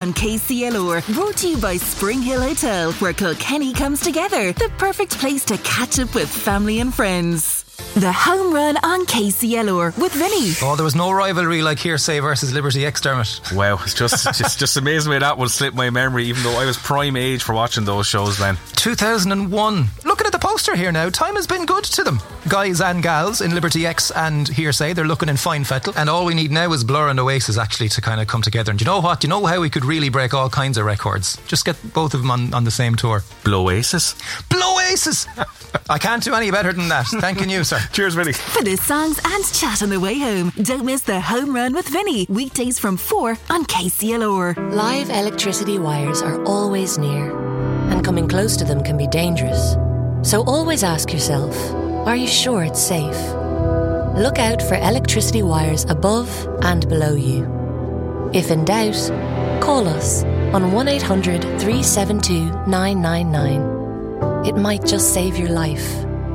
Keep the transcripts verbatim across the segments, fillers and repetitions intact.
on K C L R. Brought to you by Spring Hill Hotel, where Kilkenny comes together. The perfect place to catch up with family and friends. The Home Run on K C L R with Vinny. Oh, there was no rivalry like Hearsay versus Liberty X, Dermot. Wow, it's just just, just amazing way that would slip my memory, even though I was prime age for watching those shows then. two thousand one. Looking at the poster here now, time has been good to them. Guys and gals in Liberty X and Hearsay, they're looking in fine fettle. And all we need now is Blur and Oasis actually to kind of come together. And do you know what? Do you know how we could really break all kinds of records? Just get both of them on, on the same tour. Blowasis? Blowasis! I can't do any better than that. Thanking you, sir. Cheers, Vinny. For the songs and chat on the way home, don't miss the Home Run with Vinny. Weekdays from four on K C L R. Live electricity wires are always near, and coming close to them can be dangerous. So always ask yourself, are you sure it's safe? Look out for electricity wires above and below you. If in doubt, call us on one eight hundred three seven two nine nine nine. It might just save your life.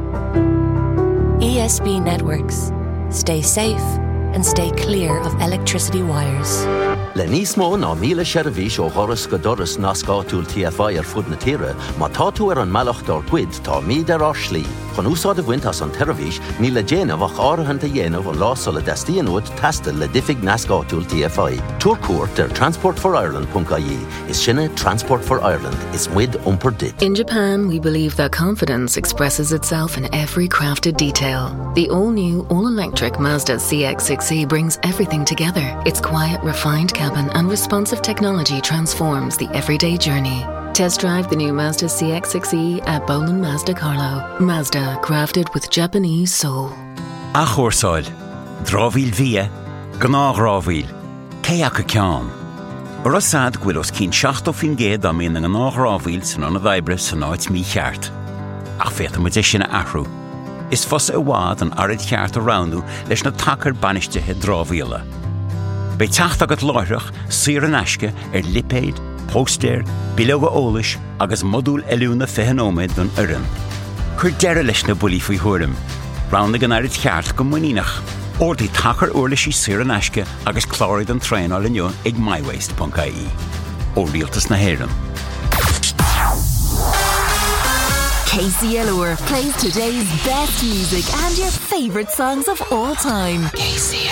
E S B Networks. Stay safe and stay clear of electricity wires. Le níos mó ná míle seirbhís ó Horas go doras nascáúil T F I ar fud na tíre, má tá tú ar an meallach dár cuid tá míad ar ár slí. Chun úsáid a bhaint as an teirvís, ní le déanamh ach áirithe dhéanamh an lásol a destian uad testa le diffig nascáúil T F I. Túr cuairt ar transport for ireland dot I E. Is sinne Transport for Ireland. Is muid umpar dit. In Japan, we believe that confidence expresses itself in every crafted detail. The all-new, all-electric Mazda C X six E brings everything together. Its quiet, refined cabin and responsive technology transforms the everyday journey. Test drive the new Mazda C X six E at Boland Mazda Carlo. Mazda, crafted with Japanese soul. A chóirsáil, drábhíl bhia, gná rábhíl, céach a ceann. Ar os sad gwyl os cyn seachtó fin géad am un yn gná rábhíl san anna bhaibre san áit mí cheart. Ach féta mu sinna ahrú. Is fosa a wad an arid cheart a roundú leis na tacar banistithe drábhíla. Bei teacht agat láithreach sir an aisce ar lipéid, póstéir, bilóga ólais agus modúl eiliúna fehanóméid don uran. Chur deire leis na bulí faoi thuairim, round gan arid cheart go muínach. Ordaí tacar uirlaisí sir an aisce agus chláirid an tréáil inniu ag mywaste dot I E. Ó rialtas na héireann. K C L R plays today's best music and your favourite songs of all time. K C L R.